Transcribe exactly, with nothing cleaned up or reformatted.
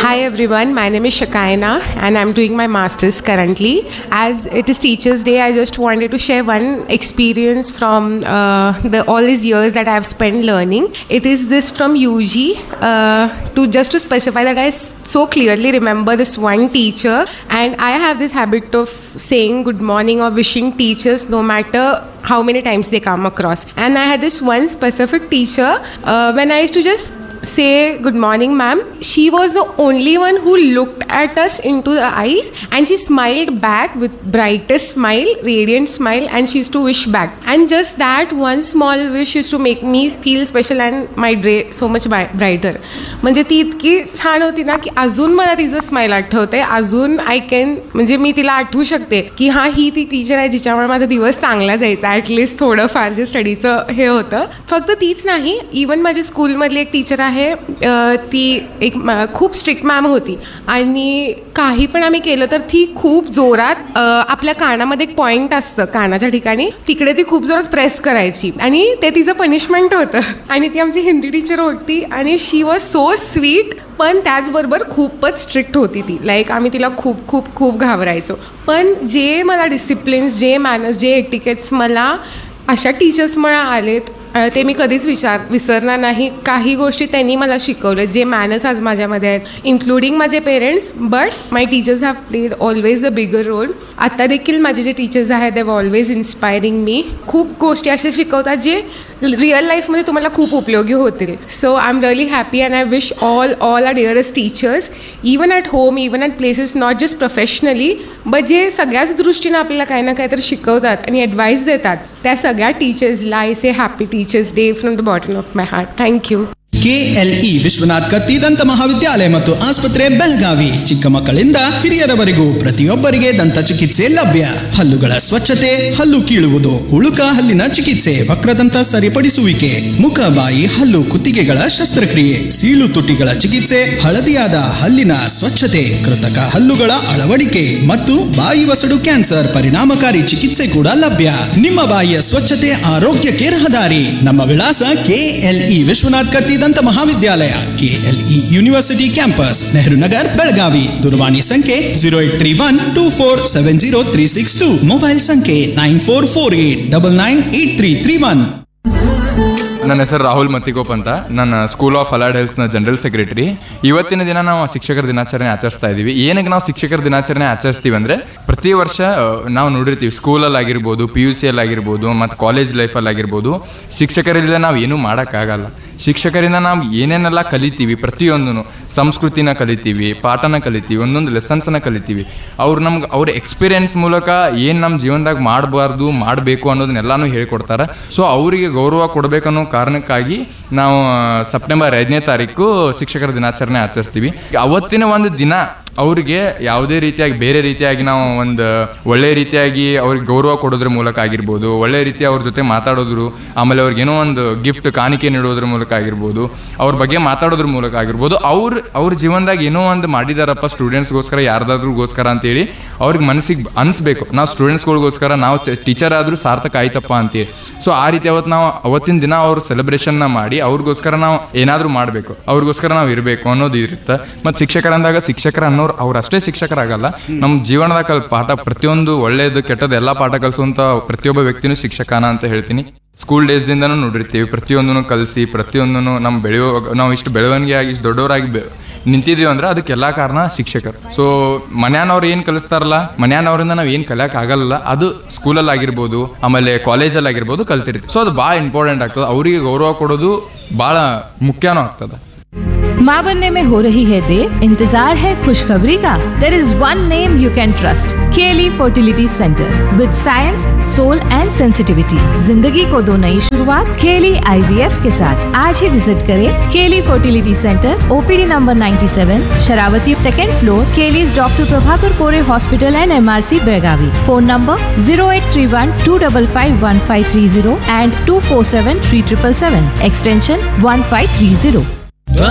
Hi everyone, my name is Shakaina and I'm doing my master's currently. As it is Teachers Day, I just wanted to share one experience from uh, the all these years that I have spent learning. It is this from U G. Uh, to just to specify that I so clearly remember this one teacher, and I have this habit of saying good morning or wishing teachers no matter how many times they come across. And I had this one specific teacher uh, when I used to just say good morning ma'am, she was the only one who looked at us into the eyes and she smiled back with brightest smile, radiant smile, and she used to wish back. And just that one small wish used to make me feel special and my day so much brighter. म्हणजे ती इतकी छान होती ना की अजून मला तिचं स्माईल आठवते. अजून आय कॅन म्हणजे मी तिला आठवू शकते की हा ही ती टीचर आहे जिच्यामुळे माझा दिवस चांगला जायचा. ॲटलिस्ट थोडंफार जे स्टडीचं हे होतं. फक्त तीच नाही, इवन माझ्या स्कूलमधली एक टीचर आहे, ती एक खूप स्ट्रिक्ट मॅम होती आणि काही पण आम्ही केलं तर ती खूप जोरात आपल्या कानामध्ये एक पॉईंट असतं कानाच्या ठिकाणी, तिकडे ती खूप जोरात प्रेस करायची आणि ते तिचं पनिशमेंट होतं. आणि ती आमची हिंदी टीचर होती आणि शी वॉज सो स्वीट, पण त्याचबरोबर खूपच स्ट्रिक्ट होती ती. लाईक आम्ही तिला खूप खूप खूप घाबरायचो. पण जे मला डिसिप्लिन्स, जे मॅनर्स, जे एटिकेट्स मला अशा टीचर्समुळे आलेत ते मी कधीच विचार विसरणार नाही. काही गोष्टी त्यांनी मला शिकवले, जे मॅनर्स आज माझ्यामध्ये आहेत, इन्क्लुडिंग माझे parents. But my teachers have played always a bigger role. आता देखील माझे जे टीचर्स आहेत दे ऑलवेज इन्स्पायरिंग मी. खूप गोष्टी अशा शिकवतात जे रिअल लाईफमध्ये तुम्हाला खूप उपयोगी होतील. सो I am really happy and I wish all all are dearest teachers, even at home, even at places, not just professionally, but जे सगळ्याच दृष्टीनं आपल्याला काही ना काहीतरी शिकवतात आणि ॲडवाईस देतात, त्या सगळ्या टीचर्सला आय से happy teachers day from the bottom of my heart. Thank you. KLE Vishwanath ಕತ್ತಿ ದಂತ ಮಹಾವಿದ್ಯಾಲಯ ಮತ್ತು ಆಸ್ಪತ್ರೆ ಬೆಳಗಾವಿ. ಚಿಕ್ಕ ಮಕ್ಕಳಿಂದ ಹಿರಿಯರವರೆಗೂ ಪ್ರತಿಯೊಬ್ಬರಿಗೆ ದಂತ ಚಿಕಿತ್ಸೆ ಲಭ್ಯ. ಹಲ್ಲುಗಳ ಸ್ವಚ್ಛತೆ, ಹಲ್ಲು ಕೀಳುವುದು, ಉಳುಕ ಹಲ್ಲಿನ ಚಿಕಿತ್ಸೆ, ವಕ್ರದಂತ ಸರಿಪಡಿಸುವಿಕೆ, ಮುಖ, ಬಾಯಿ, ಹಲ್ಲು ಕುತ್ತಿಗೆಗಳ ಶಸ್ತ್ರಕ್ರಿಯೆ, ಸೀಳು ತುಟಿಗಳ ಚಿಕಿತ್ಸೆ, ಹಳದಿಯಾದ ಹಲ್ಲಿನ ಸ್ವಚ್ಛತೆ, ಕೃತಕ ಹಲ್ಲುಗಳ ಅಳವಡಿಕೆ ಮತ್ತು ಬಾಯಿ ವಸಡು ಕ್ಯಾನ್ಸರ್ ಪರಿಣಾಮಕಾರಿ ಚಿಕಿತ್ಸೆ ಕೂಡ ಲಭ್ಯ. ನಿಮ್ಮ ಬಾಯಿಯ ಸ್ವಚ್ಛತೆ ಆರೋಗ್ಯಕ್ಕೆ ರಹದಾರಿ. ನಮ್ಮ ವಿಳಾಸ ಕೆಎಲ್ಇ ವಿಶ್ವನಾಥ್ ಕತ್ತಿ ದಂತ ಮಹಾವಿದ್ಯಾಲಯ, KLE university campus, Nehru Nagar, Belagavi. ದೂರವಾಣಿ ಸಂಖ್ಯೆ zero eight three one two four seven zero three six two. Mobile ಸಂಖ್ಯೆ nine four four eight double nine eight three three one. ನನ್ನ ಹೆಸರು ರಾಹುಲ್ ಮತ್ತಿಗೋಪ್ ಅಂತ. ನನ್ನ school of allied ಹೆಲ್ತ್ಸ್ನ general secretary. ಇವತ್ತಿನ ದಿನ ನಾವು ಶಿಕ್ಷಕರ ದಿನಾಚರಣೆ ಆಚರಿಸ್ತಾ ಇದ್ದೀವಿ. ಏನಕ್ಕೆ ನಾವು ಶಿಕ್ಷಕರ ದಿನಾಚರಣೆ ಆಚರಿಸ್ತೀವಿ ಅಂದರೆ, ಪ್ರತಿ ವರ್ಷ ನಾವು ನೋಡಿರ್ತೀವಿ ಸ್ಕೂಲಲ್ಲಿ ಆಗಿರ್ಬೋದು, ಪಿ ಯು ಸಿಯಲ್ಲಿ ಆಗಿರ್ಬೋದು, ಮತ್ತು ಕಾಲೇಜ್ ಲೈಫಲ್ಲಿ ಆಗಿರ್ಬೋದು, ಶಿಕ್ಷಕರಿಲ್ಲದೆ ನಾವು ಏನೂ ಮಾಡೋಕ್ಕಾಗಲ್ಲ. ಶಿಕ್ಷಕರಿಂದ ನಾವು ಏನೇನೆಲ್ಲ ಕಲಿತೀವಿ, ಪ್ರತಿಯೊಂದೂ ಸಂಸ್ಕೃತಿನ ಕಲಿತೀವಿ, ಪಾಠನ ಕಲಿತೀವಿ, ಒಂದೊಂದು ಲೆಸನ್ಸನ್ನ ಕಲಿತೀವಿ. ಅವ್ರು ನಮ್ಗೆ ಅವ್ರ ಎಕ್ಸ್ಪೀರಿಯೆನ್ಸ್ ಮೂಲಕ ಏನು ನಮ್ಮ ಜೀವನದಾಗ ಮಾಡಬಾರ್ದು, ಮಾಡಬೇಕು ಅನ್ನೋದನ್ನೆಲ್ಲನೂ ಹೇಳ್ಕೊಡ್ತಾರೆ. ಸೊ ಅವರಿಗೆ ಗೌರವ ಕೊಡಬೇಕನ್ನೋ ಕಾರಣಕ್ಕಾಗಿ ನಾವು ಸೆಪ್ಟೆಂಬರ್ ಐದನೇ ತಾರೀಕು ಶಿಕ್ಷಕರ ದಿನಾಚರಣೆ ಆಚರಿಸ್ತೀವಿ. ಅವತ್ತಿನ ಒಂದು ದಿನ ಅವ್ರಿಗೆ ಯಾವುದೇ ರೀತಿಯಾಗಿ ಬೇರೆ ರೀತಿಯಾಗಿ ನಾವು ಒಂದು ಒಳ್ಳೆ ರೀತಿಯಾಗಿ ಅವ್ರಿಗೆ ಗೌರವ ಕೊಡೋದ್ರ ಮೂಲಕ ಆಗಿರ್ಬೋದು, ಒಳ್ಳೆ ರೀತಿ ಅವ್ರ ಜೊತೆ ಮಾತಾಡೋದ್ರು, ಆಮೇಲೆ ಅವ್ರಿಗೇನೋ ಒಂದು ಗಿಫ್ಟ್ ಕಾಣಿಕೆ ನೀಡೋದ್ರ ಮೂಲಕ ಆಗಿರ್ಬೋದು, ಅವ್ರ ಬಗ್ಗೆ ಮಾತಾಡೋದ್ರ ಮೂಲಕ ಆಗಿರ್ಬೋದು, ಅವ್ರು ಅವ್ರ ಜೀವನದಾಗ ಏನೋ ಒಂದು ಮಾಡಿದಾರಪ್ಪ ಸ್ಟೂಡೆಂಟ್ಸ್ಗೋಸ್ಕರ, ಯಾರ್ದಾದ್ರಿಗೋಸ್ಕರ ಅಂತೇಳಿ ಅವ್ರಿಗೆ ಮನಸ್ಸಿಗೆ ಅನಿಸ್ಬೇಕು, ನಾವು ಸ್ಟೂಡೆಂಟ್ಸ್ಗಳಿಗೋಸ್ಕರ ನಾವು ಟೀಚರ್ ಆದರೂ ಸಾರ್ಥಕ ಆಯ್ತಪ್ಪ ಅಂತೇಳಿ. ಸೊ ಆ ರೀತಿ ಅವತ್ತು ನಾವು ಅವತ್ತಿನ ದಿನ ಅವ್ರ ಸೆಲೆಬ್ರೇಷನ್ನ ಮಾಡಿ ಅವ್ರಿಗೋಸ್ಕರ ನಾವು ಏನಾದರೂ ಮಾಡಬೇಕು, ಅವ್ರಿಗೋಸ್ಕರ ನಾವು ಇರಬೇಕು ಅನ್ನೋದು ಇರುತ್ತೆ. ಮತ್ತು ಶಿಕ್ಷಕರಂದಾಗ ಶಿಕ್ಷಕರ ಅನ್ನೋ ಅವ್ರು ಅಷ್ಟೇ ಶಿಕ್ಷಕರಾಗಲ್ಲ, ನಮ್ಮ ಜೀವನದ ಕಲ್ ಪಾಠ ಪ್ರತಿಯೊಂದು ಒಳ್ಳೇದು ಕೆಟ್ಟದ್ದು ಎಲ್ಲ ಪಾಠ ಕಲಿಸುವಂಥ ಪ್ರತಿಯೊಬ್ಬ ವ್ಯಕ್ತಿನೂ ಶಿಕ್ಷಕನ ಅಂತ ಹೇಳ್ತೀನಿ. ಸ್ಕೂಲ್ ಡೇಸ್ದಿಂದನೂ ನೋಡಿರ್ತೀವಿ, ಪ್ರತಿಯೊಂದನ್ನು ಕಲಿಸಿ ಪ್ರತಿಯೊಂದನ್ನು ನಮ್ಮ ಬೆಳೆಯೋ ನಾವು ಇಷ್ಟು ಬೆಳವಣಿಗೆ ಆಗಿ ಇಷ್ಟು ದೊಡ್ಡವರಾಗಿ ಬೆ ನಿಂತಿದ್ದೀವಿ ಅಂದ್ರೆ ಅದಕ್ಕೆಲ್ಲ ಕಾರಣ ಶಿಕ್ಷಕರು. ಸೊ ಮನ್ಯಾನವ್ರು ಏನು ಕಲಿಸ್ತಾರಲ್ಲ, ಮನ್ಯಾನವರಿಂದ ನಾವು ಏನು ಕಲಿಯೋಕೆ ಆಗಲ್ಲ, ಅದು ಸ್ಕೂಲಲ್ಲಿ ಆಗಿರ್ಬೋದು, ಆಮೇಲೆ ಕಾಲೇಜಲ್ಲಿ ಆಗಿರ್ಬೋದು ಕಲ್ತಿರ್ತೀವಿ. ಸೊ ಅದು ಭಾಳ ಇಂಪಾರ್ಟೆಂಟ್ ಆಗ್ತದೆ. ಅವರಿಗೆ ಗೌರವ ಕೊಡೋದು ಭಾಳ ಮುಖ್ಯನೂ ಆಗ್ತದೆ. माँ बनने में हो रही है देर, इंतजार है खुशखबरी का. There is one name you can trust, केली fertility centre with science, soul and sensitivity. जिंदगी को दो नई शुरुआत केली आईवीएफ के साथ. आज ही विजिट करें केली fertility centre, OPD number ninety seven, Sharavati, second floor, केलीज doctor Prabhakar कोरे hospital and MRC Belagavi. Phone number zero eight three one two double five one five three zero and to four seven three triple seven, extension one five three zero.